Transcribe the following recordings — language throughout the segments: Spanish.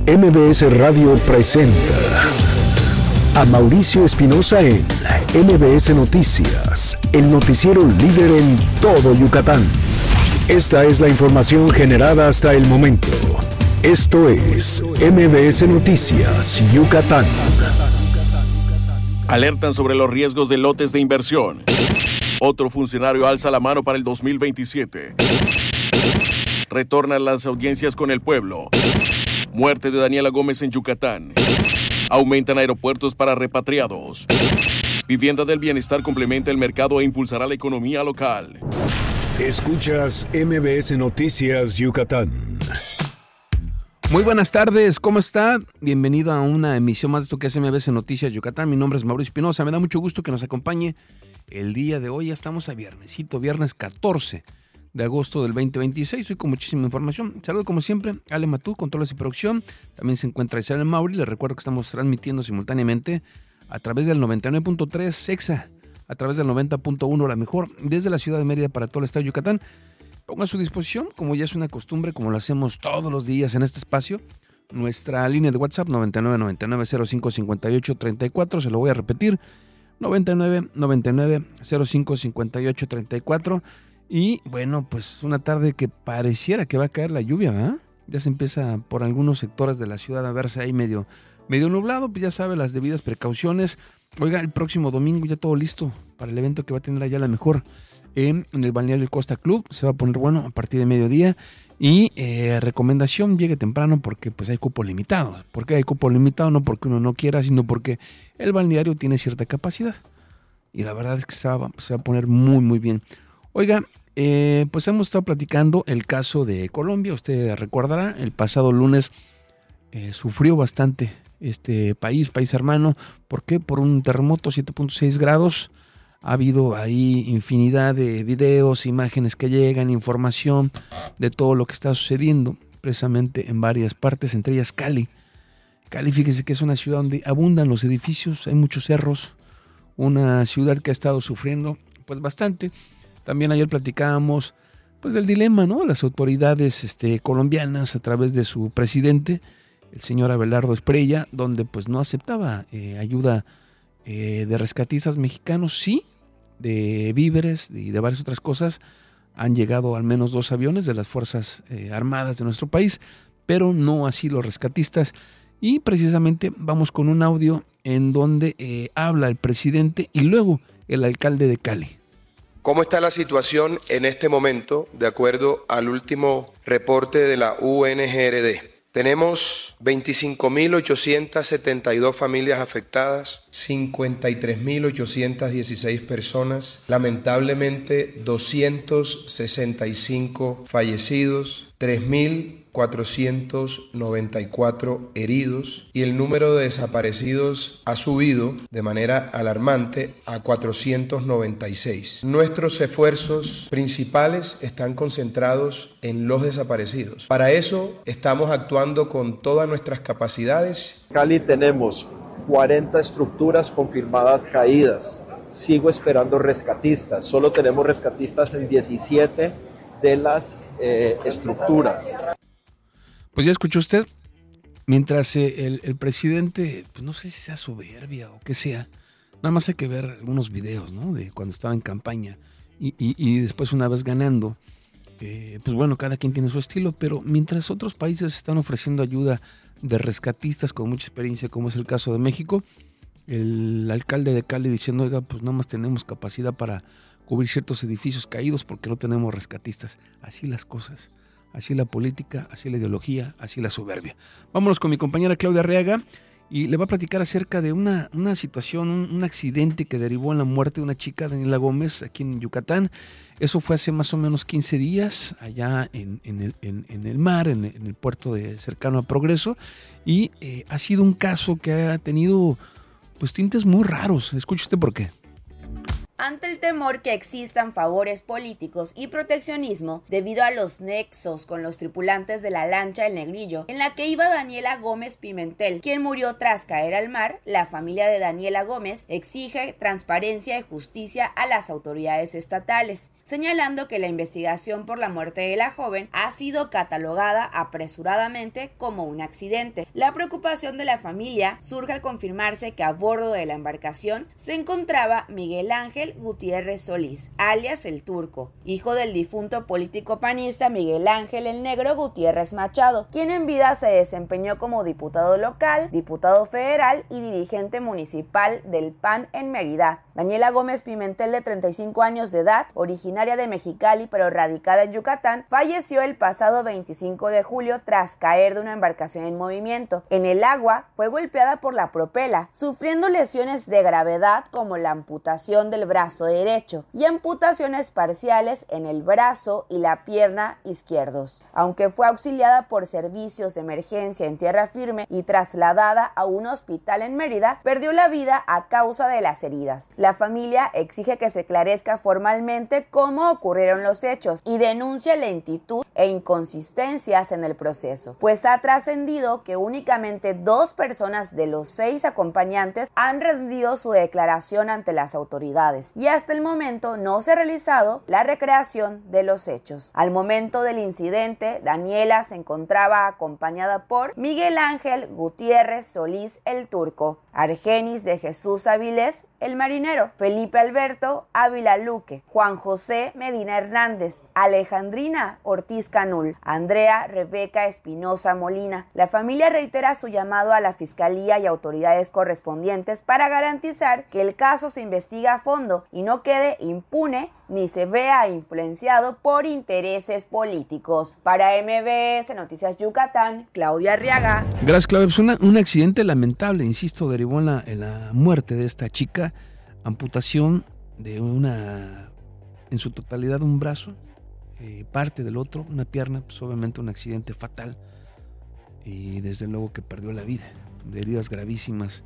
MBS Radio presenta a Mauricio Espinosa en MBS Noticias, el noticiero líder en todo Yucatán. Esta es la información generada hasta el momento. Esto es MBS Noticias, Yucatán. Alertan sobre los riesgos de lotes de inversión. Otro funcionario alza la mano para el 2027. Retornan las audiencias con el pueblo. Muerte de Daniela Gómez en Yucatán. Aumentan aeropuertos para repatriados. Vivienda del Bienestar complementa el mercado e impulsará la economía local. Escuchas MBS Noticias Yucatán. Muy buenas tardes, ¿cómo está? Bienvenido a una emisión más de esto que es MBS Noticias Yucatán. Mi nombre es Mauricio Espinosa, me da mucho gusto que nos acompañe el día de hoy. Ya estamos a viernes 14 de agosto del 2026, hoy con muchísima información. Saludo como siempre, Ale Matú, controles y producción. También se encuentra Isabel Mauri. Les recuerdo que estamos transmitiendo simultáneamente a través del 99.3 Exa, a través del 90.1 La Mejor, desde la ciudad de Mérida para todo el estado de Yucatán. Pongo a su disposición, como ya es una costumbre, como lo hacemos todos los días en este espacio, nuestra línea de WhatsApp 9999055834, se lo voy a repetir, 9999055834. Y bueno, pues una tarde que pareciera que va a caer la lluvia, ¿verdad? Ya se empieza por algunos sectores de la ciudad a verse ahí medio nublado, pues ya sabe, las debidas precauciones. Oiga, el próximo domingo ya todo listo para el evento que va a tener allá La Mejor en el balneario del Costa Club. Se va a poner bueno a partir de mediodía. Y recomendación, llegue temprano porque pues hay cupo limitado. ¿Por qué hay cupo limitado? No porque uno no quiera, sino porque el balneario tiene cierta capacidad. Y la verdad es que se va a poner muy bien. Oiga, pues hemos estado platicando el caso de Colombia. Usted recordará, el pasado lunes sufrió bastante este país hermano. ¿Por qué? Por un terremoto 7.6 grados. Ha habido ahí infinidad de videos, imágenes que llegan, información de todo lo que está sucediendo, precisamente en varias partes, entre ellas Cali. Cali, fíjese que es una ciudad donde abundan los edificios, hay muchos cerros, una ciudad que ha estado sufriendo pues bastante. También ayer platicábamos pues del dilema, ¿no? Las autoridades colombianas a través de su presidente, el señor Abelardo Espriella, donde pues no aceptaba ayuda de rescatistas mexicanos, sí, de víveres y de varias otras cosas. Han llegado al menos 2 aviones de las Fuerzas Armadas de nuestro país, pero no así los rescatistas. Y precisamente vamos con un audio en donde habla el presidente y luego el alcalde de Cali. ¿Cómo está la situación en este momento de acuerdo al último reporte de la UNGRD? Tenemos 25.872 familias afectadas, 53.816 personas, lamentablemente 265 fallecidos, 3.494 heridos y el número de desaparecidos ha subido de manera alarmante a 496. Nuestros esfuerzos principales están concentrados en los desaparecidos. Para eso estamos actuando con todas nuestras capacidades. Cali tenemos 40 estructuras confirmadas caídas. Sigo esperando rescatistas. Solo tenemos rescatistas en 17 de las estructuras. Pues ya escuchó usted, mientras el presidente, pues no sé si sea soberbia o qué sea, nada más hay que ver algunos videos, ¿no? De cuando estaba en campaña y después una vez ganando, pues bueno, cada quien tiene su estilo, pero mientras otros países están ofreciendo ayuda de rescatistas con mucha experiencia, como es el caso de México, el alcalde de Cali diciendo, oiga, pues nada más tenemos capacidad para cubrir ciertos edificios caídos porque no tenemos rescatistas. Así las cosas, así la política, así la ideología, así la soberbia. Vámonos con mi compañera Claudia Arriaga y le va a platicar acerca de una situación, un accidente que derivó en la muerte de una chica, Daniela Gómez, aquí en Yucatán. Eso fue hace más o menos 15 días, allá en el mar, en el puerto cercano a Progreso, y ha sido un caso que ha tenido pues tintes muy raros. Escuche usted por qué. Ante el temor que existan favores políticos y proteccionismo debido a los nexos con los tripulantes de la lancha El Negrillo, en la que iba Daniela Gómez Pimentel, quien murió tras caer al mar, la familia de Daniela Gómez exige transparencia y justicia a las autoridades estatales. señalando que la investigación por la muerte de la joven ha sido catalogada apresuradamente como un accidente. La preocupación de la familia surge al confirmarse que a bordo de la embarcación se encontraba Miguel Ángel Gutiérrez Solís, alias El Turco, hijo del difunto político panista Miguel Ángel El Negro Gutiérrez Machado, quien en vida se desempeñó como diputado local, diputado federal y dirigente municipal del PAN en Mérida. Daniela Gómez Pimentel, de 35 años de edad, originaria de Mexicali pero radicada en Yucatán, falleció el pasado 25 de julio tras caer de una embarcación en movimiento. En el agua fue golpeada por la propela, sufriendo lesiones de gravedad como la amputación del brazo derecho y amputaciones parciales en el brazo y la pierna izquierdos. Aunque fue auxiliada por servicios de emergencia en tierra firme y trasladada a un hospital en Mérida, perdió la vida a causa de las heridas. La familia exige que se esclarezca formalmente cómo ocurrieron los hechos y denuncia lentitud e inconsistencias en el proceso, pues ha trascendido que únicamente 2 personas de los 6 acompañantes han rendido su declaración ante las autoridades y hasta el momento no se ha realizado la recreación de los hechos. Al momento del incidente, Daniela se encontraba acompañada por Miguel Ángel Gutiérrez Solís El Turco, Argenis de Jesús Avilés El Marinero, Felipe Alberto Ávila Luque, Juan José Medina Hernández, Alejandrina Ortiz Canul, Andrea Rebeca Espinosa Molina. La familia reitera su llamado a la Fiscalía y autoridades correspondientes para garantizar que el caso se investigue a fondo y no quede impune ni se vea influenciado por intereses políticos. Para MBS Noticias Yucatán, Claudia Arriaga. Gracias, Claudia. Pues un accidente lamentable, insisto, derivó en la muerte de esta chica. Amputación de en su totalidad un brazo, parte del otro, una pierna, pues obviamente un accidente fatal y desde luego que perdió la vida, de heridas gravísimas.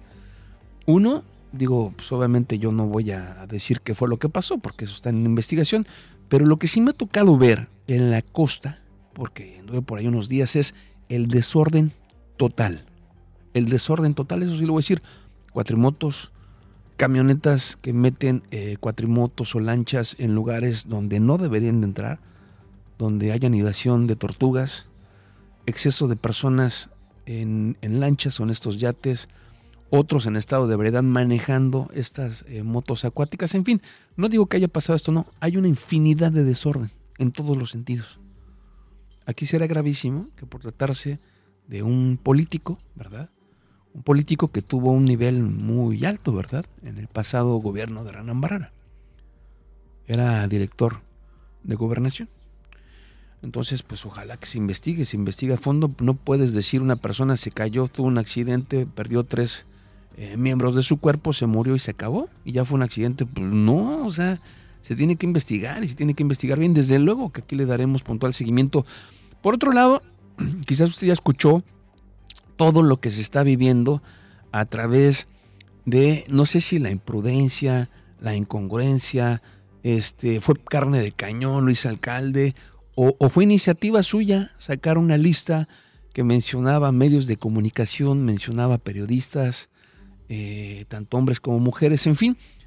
Pues obviamente yo no voy a decir qué fue lo que pasó porque eso está en investigación, pero lo que sí me ha tocado ver en la costa, porque anduve por ahí unos días, es el desorden total. El desorden total, eso sí lo voy a decir, cuatrimotos, camionetas que meten cuatrimotos o lanchas en lugares donde no deberían de entrar, donde hay anidación de tortugas, exceso de personas en lanchas o en estos yates, otros en estado de ebriedad manejando estas motos acuáticas. En fin, no digo que haya pasado esto, no, hay una infinidad de desorden en todos los sentidos. Aquí será gravísimo que por tratarse de un político, ¿verdad? Un político que tuvo un nivel muy alto, ¿verdad? En el pasado gobierno de Hernán Barrera. Era director de gobernación. Entonces, pues ojalá que se investigue a fondo. No puedes decir una persona se cayó, tuvo un accidente, perdió 3 miembros de su cuerpo, se murió y se acabó. Y ya fue un accidente. Pues no, o sea, se tiene que investigar y se tiene que investigar bien. Desde luego que aquí le daremos puntual seguimiento. Por otro lado, quizás usted ya escuchó todo lo que se está viviendo a través de, no sé si la imprudencia, la incongruencia, fue carne de cañón, Luis Alcalde, o fue iniciativa suya sacar una lista que mencionaba medios de comunicación, mencionaba periodistas, tanto hombres como mujeres, en fin,